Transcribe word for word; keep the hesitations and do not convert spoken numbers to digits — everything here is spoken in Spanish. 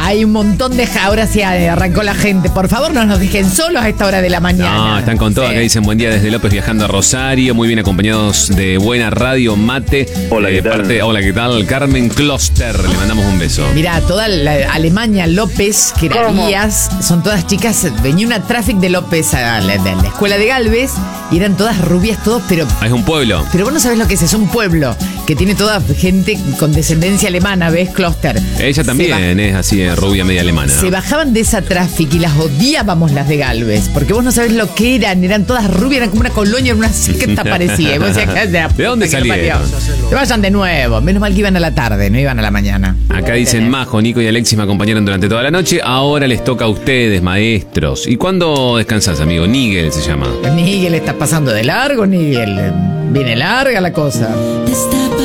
Hay un montón de... Ahora sí arrancó la gente. Por favor, no nos dejen solos a esta hora de la mañana. No, están con todo. Sí. Acá dicen buen día desde López viajando a Rosario. Muy bien acompañados de buena radio, mate. Hola, ¿qué tal? Parte, hola, ¿qué tal? Carmen Kloster. Le mandamos un beso. Mirá, toda la Alemania, López, Querarías, son todas chicas. Venía una traffic de López a la, de la escuela de Galvez y eran todas rubias, todos, pero... Ah, es un pueblo. Pero vos no sabés lo que es, es un pueblo que tiene toda gente con descendencia alemana, ¿ves? Kloster. Ella también es así, eh, rubia media alemana. Se bajaban de esa traffic y las odiábamos las de Galvez, porque vos no sabés lo que eran, eran todas rubias, eran como una colonia, una secta parecía. Y vos decías, ¿de dónde salieron? Se vayan de nuevo, menos mal que iban a la tarde, no iban a la mañana. Acá dicen Majo, Nico y Alexis me acompañaron durante toda la noche. Ahora les toca a ustedes, maestros. ¿Y cuándo descansás, amigo? Nigel se llama. Miguel está pasando de largo, Miguel. Viene larga la cosa.